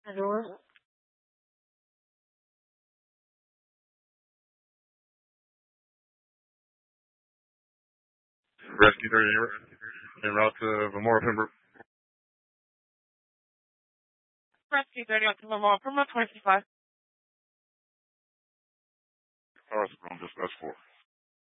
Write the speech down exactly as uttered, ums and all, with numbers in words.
Hello? Rescue thirty en route to Memorial Pembroke. Rescue thirty on to Memorial, Primo twenty-five. All right, so I'm just that's four.